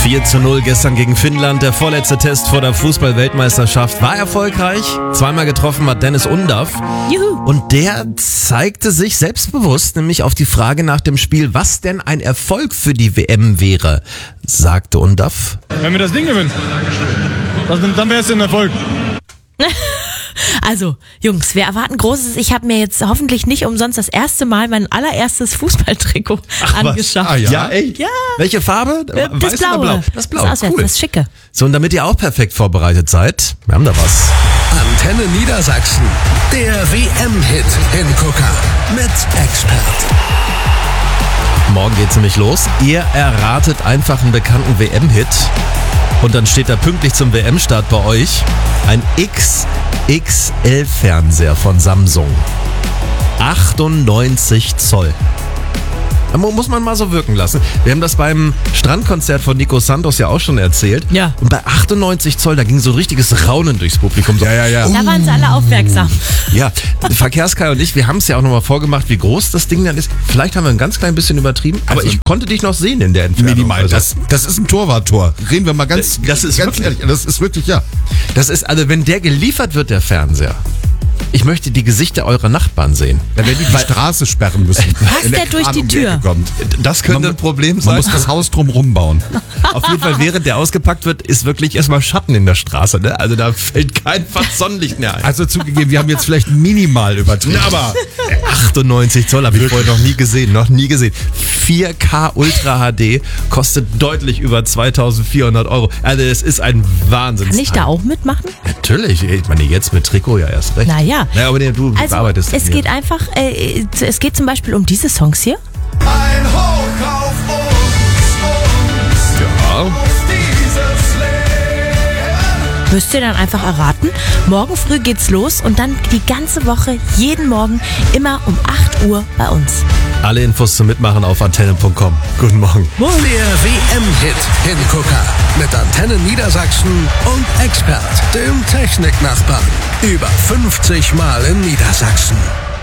4:0 gestern gegen Finnland. Der vorletzte Test vor der Fußball-Weltmeisterschaft war erfolgreich. Zweimal getroffen hat Dennis Undaff. Juhu. Und der zeigte sich selbstbewusst, nämlich auf die Frage nach dem Spiel, was denn ein Erfolg für die WM wäre, sagte Undaff. Wenn wir das Ding gewinnen, dann wäre es ein Erfolg. Also, Jungs, wir erwarten Großes. Ich habe mir jetzt hoffentlich nicht umsonst das erste Mal mein allererstes Fußballtrikot angeschaut. Ah, ja, echt? Ja. Welche Farbe? Das Weiß oder Blaue. blau? Das Blaue, Das Auswärts, cool. das Schicke. So, und damit ihr auch perfekt vorbereitet seid, wir haben da was. Antenne Niedersachsen, der WM-Hit Hingucker mit Expert. Morgen geht's nämlich los. Ihr erratet einfach einen bekannten WM-Hit. Und dann steht da pünktlich zum WM-Start bei euch ein XXL-Fernseher von Samsung. 98 Zoll. Muss man mal so wirken lassen. Wir haben das beim Strandkonzert von Nico Santos ja auch schon erzählt. Ja. Und bei 98 Zoll, da ging so ein richtiges Raunen durchs Publikum. So, Ja. Da waren sie alle aufmerksam. Ja, Verkehrskai und ich, wir haben es ja auch nochmal vorgemacht, wie groß das Ding dann ist. Vielleicht haben wir ein ganz klein bisschen übertrieben, aber Also ich konnte dich noch sehen in der Entfernung. Minimal. Also, Das ist ein Torwarttor. Reden wir mal ganz Das ist ganz wirklich- ehrlich. Das ist wirklich, ja. das ist, also wenn der geliefert wird, der Fernseher, ich möchte die Gesichter eurer Nachbarn sehen. Da werden die Straße sperren müssen. Wenn der durch Kran die um Tür? Ecke kommt. Das könnte ein Problem Man sein. muss das Haus drumrum bauen. Auf jeden Fall, während der ausgepackt wird, ist wirklich erstmal Schatten in der Straße. Ne? Also da fällt kein Fass Sonnenlicht mehr ein. Also zugegeben, wir haben jetzt vielleicht minimal übertrieben. Aber 98 Zoll habe ich vorher noch nie gesehen. 4K Ultra HD kostet deutlich über 2.400 €. Also es ist ein Wahnsinn. Kann ich da auch mitmachen? Natürlich. Ich meine, jetzt mit Trikot ja erst recht. Naja. Naja, aber du Also, bearbeitest es den geht hier. einfach, es geht zum Beispiel um diese Songs hier. Ein Hoch auf uns Ja. dieses Leben. Müsst ihr dann einfach erraten. Morgen früh geht's los und dann die ganze Woche, jeden Morgen, immer um 8 Uhr bei uns. Alle Infos zum Mitmachen auf antenne.com. Guten Morgen. Der WM-Hit Hingucker mit Antenne Niedersachsen und Expert, dem Techniknachbarn. Über 50 Mal in Niedersachsen.